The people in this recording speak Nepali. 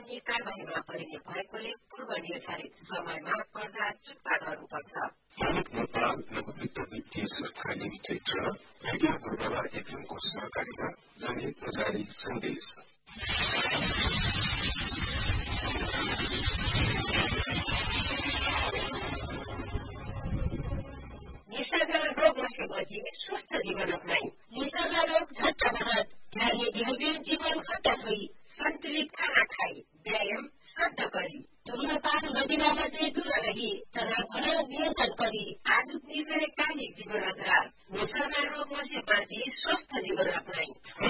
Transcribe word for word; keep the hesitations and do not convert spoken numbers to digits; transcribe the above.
कानूनी कारबाहीमा परिने भएकोले पूर्व निर्धारित समयमा कर्जा चुक्ता गर्नुपर्छ। भारत नेपाल लघुवित्त वित्तीय संस्था लिमिटेड र रेडियो गुरुबला एफएमको सहकारीमा जनहितमा जारी सन्देश। निसर्ग रोग से बची स्वस्थ जीवन अपनाई। निसर्ग रोग झट्टबाट जाने दैवीय जीवन खट्टा हुई संतुलित खाना खाई व्यायाम सड्ड करी धूम्रपान मदिरा से दूर रही तनाव भनाव नियन्त्रण करी आजुक निर्णय कायमिक जीवन अग्रह निसर्ग रोग से बाँची स्वस्थ जीवन अपनाई।